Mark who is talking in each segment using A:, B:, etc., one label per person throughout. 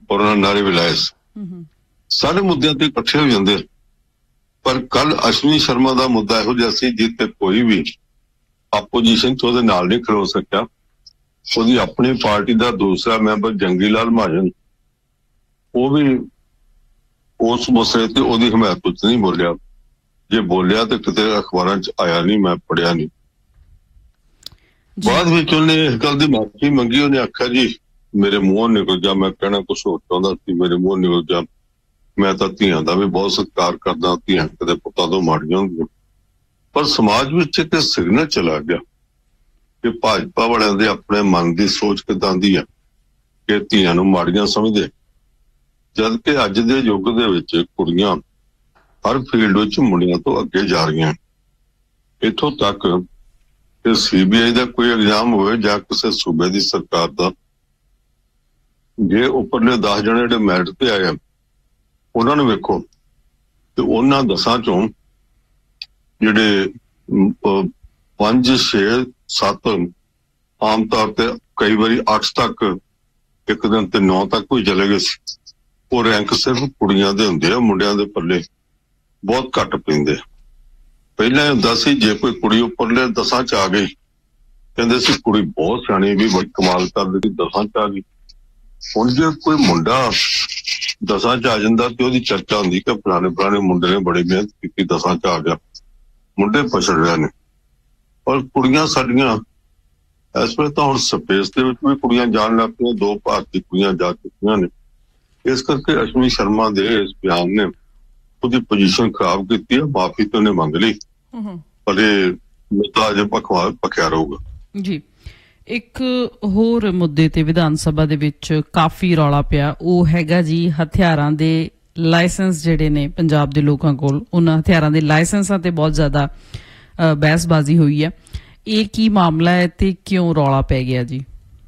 A: और उन्होंने नारे भी लाए सारे मुद्दों ते इकट्ठे हो जाते। पर कल अश्विनी शर्मा का मुद्दा इहो जिहा सी जिथे कोई भी अपोजिशन च उहदे नाल नहीं खलो सकिया। उहदी अपनी पार्टी का दूसरा मैंबर जंगी लाल महाजन वो भी उस मसले ते उहदी हिमायत विच नहीं बोलिया। जे बोलिया तो किते अखबारां च आया नहीं, मैं पढ़िया नहीं। बाद विच उहने इस गल दी माफी मंगी। उहने आख्या जी मेरे मुंहों निकल जा, मैं कहना कुछ होर चाहुंदा सी, मेरे मुंहों निकल जा। मैं तां धीआं दा भी बहुत सत्कार करदा, धीआं कदे पुत्तां तों माड़ियां हुंदियां। पर समाज विच इक सिग्नल चला गया कि भाजपा वालियां दे अपने मन की सोच किदां दी है कि धीआं नूं माड़ियां समझदे, जबकि अज दे युग दे विच कुड़ियां हर फील्ड विच मुंडियां तो अगे जा रही। इत्थों तक कि CBI का कोई एग्जाम होवे जां किसी सूबे की सरकार का, जे उपरले 10 जने जिहड़े मैरिट ते आए उन्होंने वेखो तो उन्हां 10 चों जिहड़े 5, 6, 7 आम तौर पर कई बारी 8 तक, एक दिन ते 9 तक भी चले गए। वो रैंक सिर्फ कुड़ियां दे हुंदे आ, मुंडियां दे पल्ले बहुत घट पैंदे। पहले हुंदा सी जे कोई कुड़ी उपरले 10 च आ गई कहंदे सी कुड़ी बहुत सियाणी भी बड़ी कमाल कर दी 10 च आ गई। हुण जे कोई मुंडा 10 च आ जांदा ते ओहदी चर्चा हुंदी कि फलाने फलाने मुंडे ने बड़ी मेहनत की 10 च आ गया। मुंडे पछड़ रहे ने और कुड़ियां साडियां इस वेले तां हुण स्पेस दे विच भी कुड़ियां जाण लग पईआं, 2 भारती कुड़ियां जा चुकीआं ने। इस करके अश्विनी शर्मा दे इस बयान ने ਉਹਦੀ पोजीशन खराब की है। माफी तो उन्हें मंग ली पर मुद्दा अजे पक्या रहूगा
B: जी। एक होर मुद्दे ते विधान सभा दे विच काफी रौला पिया, ਉਹ ਹੈਗਾ जी ਹਥਿਆਰਾਂ ਦੇ ਲਾਇਸੈਂਸ ਜਿਹੜੇ ਨੇ ਪੰਜਾਬ ਦੇ ਲੋਕਾਂ ਕੋਲ, ਉਹਨਾਂ ਹਥਿਆਰਾਂ ਦੇ ਲਾਇਸੈਂਸਾਂ ਤੇ ਬਹੁਤ ਜ਼ਿਆਦਾ ਬਹਿਸਬਾਜ਼ੀ ਹੋਈ ਹੈ। ਇਹ ਕੀ ਮਾਮਲਾ ਹੈ ਤੇ ਕਿਉਂ ਰੌਲਾ ਪੈ ਗਿਆ ਜੀ?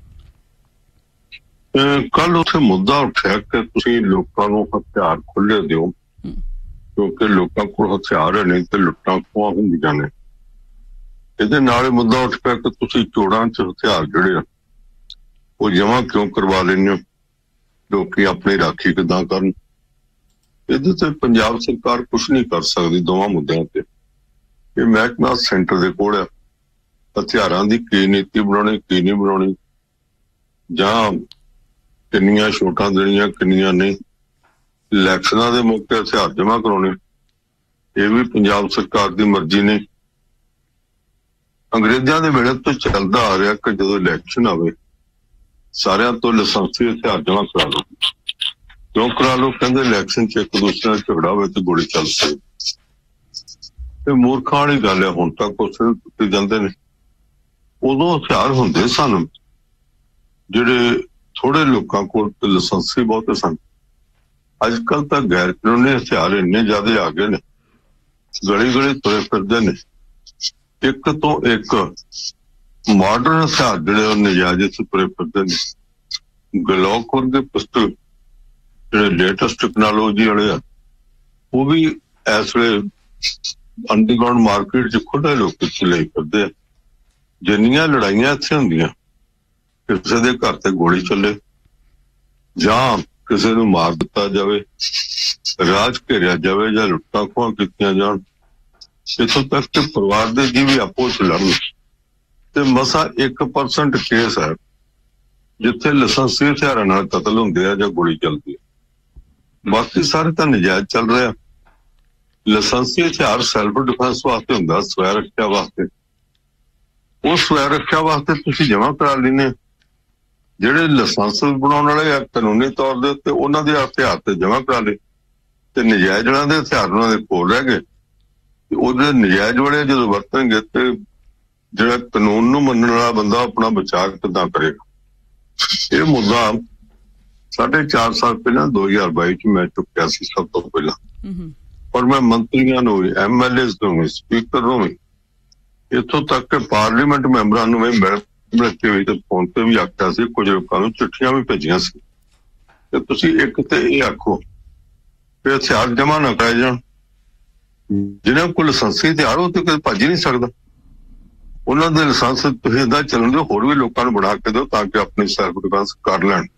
A: ਕੱਲ ਉੱਥੇ ਮੁੱਦਾ ਉੱਠਿਆ ਕਿ ਤੁਸੀਂ ਲੋਕਾਂ ਨੂੰ ਹਥਿਆਰ ਖੁੱਲੇ ਦਿਓ क्योंकि लोगों को हथियार है नहीं तो लुट्टां खोहां हुंदियां ने। इहदे नाल मुद्दा उठ पिया कि तुसीं चोड़ां च हथियार जिहड़े आ वो जमा क्यों करवा लैंदे हो, लोग अपनी राखी किदां करन। इहदे ते पंजाब सरकार कुछ नहीं कर सकदी दोवां मुद्दिआं ते। ये महकमा सेंटर दे कोल है, हथियारां दी की नीति बनाउणी की नहीं बनाउणी, जां किन्नियां छूटां देणीआं किन्नियां नहीं, इलैक्शनां दे मौके हथियार जमा कराने ये भी पंजाब सरकार की मर्जी ने। अंग्रेजां दे वेले तो चलदा आ रहा कि जदों इलैक्शन आवे सारियां तो लाइसेंसी हथियार जमा करा लो। क्यों करा लो? कहंदे इलैक्शन च एक दूसरे नाल झगड़ा होवे तो गोली चल सकदी। मूर्खां वाली गल है। हुण तक उस दित्ते जांदे ने, उदों हथियार हुंदे सन जिहड़े थोड़े लोकां कोल लाइसेंसी बहुत सन। अजकल तो गैर कानूनी हथियार इन्ने ज्यादा आ गए ने, गली गली तुरे फिरदे ने। एक तो एक मॉडर्न हथियार जिहड़े नजायज तुरे फिरदे ने। ग्लॉक वर्गे पिस्टल जिहड़े लेटेस्ट टेक्नोलॉजी वाले आ वो भी इस वेले अंडरग्राउंड मार्केट च खुले लोग ले फिरदे आ। जिन्नियां लड़ाइयां इत्थे हुंदियां किसी दे घर ते गोली चले जां किसी नूं मार दिता जाए, राज घेरिया जाए या लुट्टां खोहां कीतियां जाण, इत्थों तक कि परिवार दे जी भी आपो च लड़न ते मसा 1% केस है जिथे लाइसेंसी हथियारां नाल कतल हुंदे आ जां गोली चलदी है। बाकी सारे तां नजायज चल रहे। लाइसेंसी हथियार सैल्फ डिफेंस वास्ते हुंदा, स्वै रक्षा वास्ते। उस स्वै रक्षा वास्ते तुसीं जमा करा लैणे। ਜਿਹੜੇ ਲਾਇਸੈਂਸ ਬਣਾਉਣ ਵਾਲੇ ਆ ਕਾਨੂੰਨੀ ਤੌਰ ਦੇ ਉੱਤੇ ਉਹਨਾਂ ਦੇ ਹਥਿਆਰ ਤੇ ਜਮ੍ਹਾਂ ਕਰਾ ਲਏ ਤੇ ਨਜਾਇਜ਼ ਜਿਹੜੇ ਦੇ ਹਥਿਆਰ ਉਹਨਾਂ ਦੇ ਕੋਲ ਰਹਿ ਗਏ। ਉਹਦੇ ਨਜਾਇਜ਼ ਵਾਲੇ ਜਦੋਂ ਵਰਤਣਗੇ ਤੇ ਜਿਹੜਾ ਕਾਨੂੰਨ ਨੂੰ ਮੰਨਣ ਵਾਲਾ ਬੰਦਾ ਆਪਣਾ ਬਚਾਅ ਕਿੱਦਾਂ ਕਰੇਗਾ? ਇਹ ਮੁੱਦਾ 4.5 ਸਾਲ ਪਹਿਲਾਂ 2022 ਚ ਮੈਂ ਚੁੱਕਿਆ ਸੀ ਸਭ ਤੋਂ ਪਹਿਲਾਂ। ਪਰ ਮੈਂ ਮੰਤਰੀਆਂ ਨੂੰ ਵੀ, MLAs ਨੂੰ ਵੀ, ਸਪੀਕਰ ਨੂੰ ਵੀ, ਇੱਥੋਂ ਤੱਕ ਕਿ ਪਾਰਲੀਮੈਂਟ ਮੈਂਬਰਾਂ ਨੂੰ ਵੀ ਮਿਲਤੇ ਹੋਏ ਤੇ ਫੋਨ ਤੇ ਵੀ ਆਖਿਆ ਸੀ, ਕੁਝ ਲੋਕਾਂ ਨੂੰ ਚਿੱਠੀਆਂ ਵੀ ਭੇਜੀਆਂ ਸੀ ਤੇ ਤੁਸੀਂ ਇੱਕ ਤੇ ਇਹ ਆਖੋ ਕਿ ਹਥਿਆਰ ਜਮਾ ਨਾ ਕਰਾਏ ਜਾਣ। ਜਿਹਨਾਂ ਕੋਲ ਲਾਇਸੈਂਸੀ ਹਥਿਆਰ ਉਹ ਤੇ ਕਦੇ ਭੱਜ ਹੀ ਨਹੀਂ ਸਕਦਾ। ਉਹਨਾਂ ਦੇ ਲਾਇਸੈਂਸ ਤੁਸੀਂ ਏਦਾਂ ਚੱਲਣ ਦਿਓ, ਹੋਰ ਵੀ ਲੋਕਾਂ ਨੂੰ ਬਣਾ ਕੇ ਦਿਓ ਤਾਂ ਕਿ ਆਪਣੀ ਸੈਲਫ ਡਿਫੈਂਸ ਕਰ ਲੈਣ।